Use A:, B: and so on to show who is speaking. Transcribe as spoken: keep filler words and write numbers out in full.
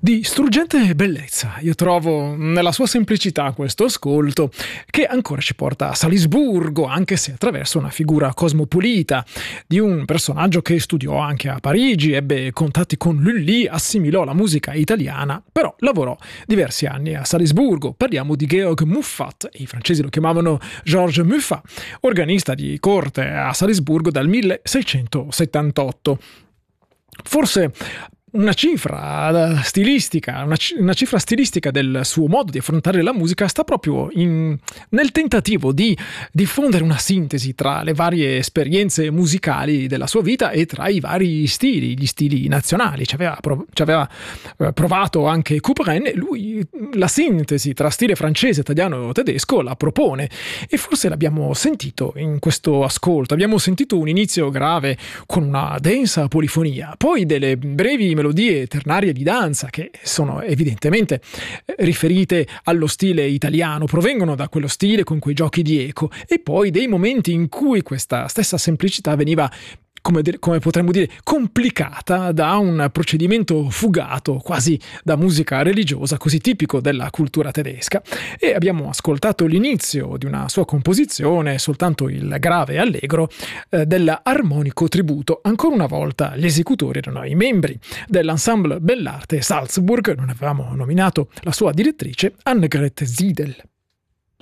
A: Di struggente bellezza, io trovo nella sua semplicità questo ascolto che ancora ci porta a Salisburgo, anche se attraverso una figura cosmopolita di un personaggio che studiò anche a Parigi, ebbe contatti con Lully, assimilò la musica italiana, però lavorò diversi anni a Salisburgo. Parliamo di Georg Muffat, i francesi lo chiamavano Georges Muffat, organista di corte a Salisburgo dal milleseicentosettantotto. Forse una cifra stilistica, una, una cifra stilistica del suo modo di affrontare la musica sta proprio in, nel tentativo di diffondere una sintesi tra le varie esperienze musicali della sua vita e tra i vari stili, gli stili nazionali. Ci aveva, prov- ci aveva provato anche Couperin, e lui la sintesi tra stile francese, italiano e tedesco la propone, e forse l'abbiamo sentito in questo ascolto. Abbiamo sentito un inizio grave con una densa polifonia, poi delle brevi melodie ternarie di danza che sono evidentemente riferite allo stile italiano, provengono da quello stile con quei giochi di eco, e poi dei momenti in cui questa stessa semplicità veniva, come, come potremmo dire, complicata da un procedimento fugato, quasi da musica religiosa, così tipico della cultura tedesca. E abbiamo ascoltato l'inizio di una sua composizione, soltanto il grave allegro eh, dell'armonico tributo. Ancora una volta gli esecutori erano i membri dell'Ensemble Bell'Arte Salzburg. Non avevamo nominato la sua direttrice, Annegret Siedel.